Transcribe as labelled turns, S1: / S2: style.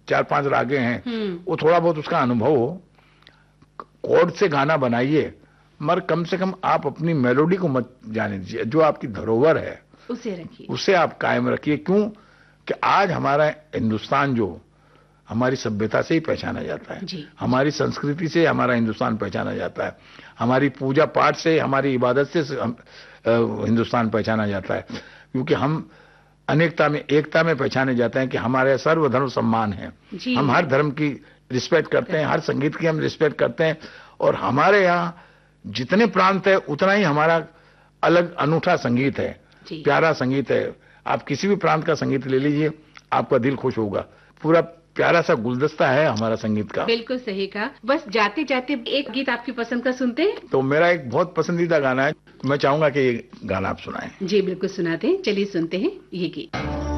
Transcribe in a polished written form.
S1: 4-5 रागें हैं, वो थोड़ा बहुत उसका अनुभव हो, कोड से गाना बनाइए, मगर कम से कम आप अपनी मेलोडी को मत जाने दीजिए। जो आपकी धरोहर है
S2: उसे रखिए,
S1: उसे आप कायम रखिए। क्यों कि आज हमारा हिंदुस्तान जो हमारी सभ्यता से ही पहचाना जाता है, हमारी संस्कृति से हमारा हिंदुस्तान पहचाना जाता है, हमारी पूजा पाठ से, हमारी इबादत से हिंदुस्तान पहचाना जाता है, क्योंकि हम अनेकता में एकता में पहचाने जाते हैं कि हमारे सर्वधर्म सम्मान है। हम हर धर्म की रिस्पेक्ट करते हैं, हर संगीत की हम रिस्पेक्ट करते हैं, और हमारे यहाँ जितने प्रांत है उतना ही हमारा अलग अनूठा संगीत है, प्यारा संगीत है। आप किसी भी प्रांत का संगीत ले लीजिए, आपका दिल खुश होगा। पूरा प्यारा सा गुलदस्ता है हमारा संगीत का।
S2: बिल्कुल सही कहा। बस जाते जाते एक गीत आपकी पसंद का सुनते हैं।
S1: तो मेरा एक बहुत पसंदीदा गाना है, मैं चाहूंगा कि ये गाना आप सुनाएं।
S2: जी बिल्कुल सुनाते हैं, चलिए सुनते हैं ये गीत।